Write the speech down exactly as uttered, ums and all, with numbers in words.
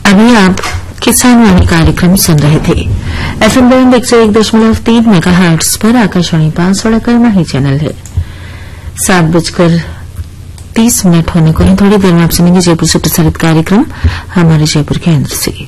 अभी आप किसान वाणी कार्यक्रम सुन रहे थे। एफएम बैंड एक सौ एक दशमलव तीन मेगा हर्ट्ज पर आकाशवाणी बांसवाड़ा का ही चैनल है। सात बजकर तीस मिनट होने को है। थोड़ी देर में आप सुनेंगे जयपुर से प्रसारित कार्यक्रम हमारे जयपुर केंद्र से।